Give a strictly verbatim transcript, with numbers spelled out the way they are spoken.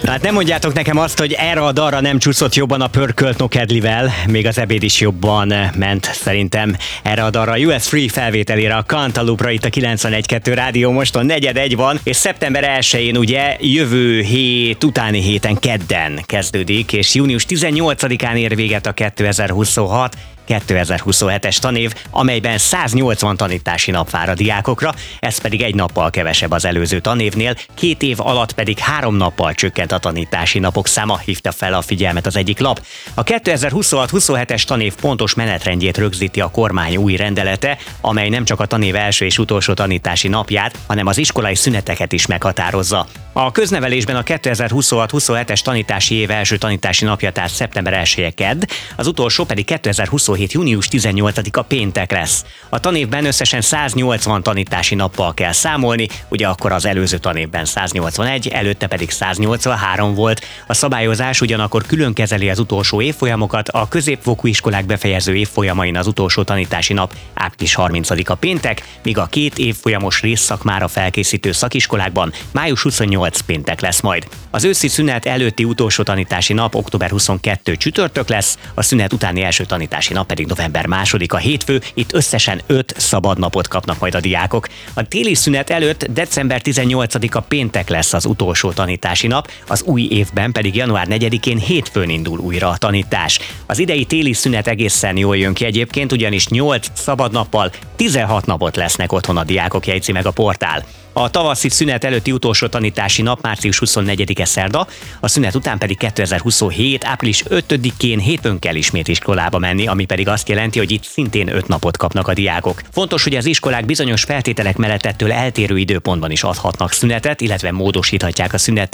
Hát nem mondjátok nekem azt, hogy erre a dalra nem csúszott jobban a pörkölt Nokedlivel, még az ebéd is jobban ment szerintem erre a dalra. u es Free felvételére a Cantaloupe-ra itt a kilencvenegy kettő Rádió Moston negyed egy van, és szeptember elsején ugye jövő hét utáni héten kedden kezdődik, és június tizennyolcadikán ér véget a kétezer-huszonhat kétezer-huszonhetes tanév, amelyben száznyolcvan tanítási nap vár a diákokra, ez pedig egy nappal kevesebb az előző tanévnél, két év alatt pedig három nappal csökkent a tanítási napok száma, hívta fel a figyelmet az egyik lap. A kétezer-huszonhat-huszonhetes tanév pontos menetrendjét rögzíti a kormány új rendelete, amely nem csak a tanév első és utolsó tanítási napját, hanem az iskolai szüneteket is meghatározza. A köznevelésben a kétezer-huszonhat-huszonhetes tanítási év első tanítási napja, tehát szeptember elseje kedd, az utolsó pedig kétezer-huszonhét június tizennyolcadika péntek lesz. A tanévben összesen száznyolcvan tanítási nappal kell számolni, ugye akkor az előző tanévben száznyolcvanegy, előtte pedig száznyolcvanhárom volt. A szabályozás ugyanakkor külön kezeli az utolsó évfolyamokat, a középfokú iskolák befejező évfolyamain az utolsó tanítási nap április harmincadika péntek, míg a két évfolyamos részszakmára felkészítő szakiskolákban május huszonnyolcadika péntek lesz majd. Az őszi szünet előtti utolsó tanítási nap október huszonkettedike csütörtök lesz, a szünet utáni első tanítási nap pedig november másodika hétfő, itt összesen öt szabad napot kapnak majd a diákok. A téli szünet előtt december tizennyolcadika péntek lesz az utolsó tanítási nap, az új évben pedig január negyedikén hétfőn indul újra a tanítás. Az idei téli szünet egészen jól jön ki egyébként, ugyanis nyolc szabad nappal tizenhat napot lesznek otthon a diákok, jegyzi meg a portál. A tavaszi szünet előtti utolsó tanítási nap március huszonnegyedike szerda, a szünet után pedig kétezer-huszonhét április ötödikén hétfőn kell ismét iskolába menni, ami pedig azt jelenti, hogy itt szintén öt napot kapnak a diákok. Fontos, hogy az iskolák bizonyos feltételek mellett ettől eltérő időpontban is adhatnak szünetet, illetve módosíthatják a szünet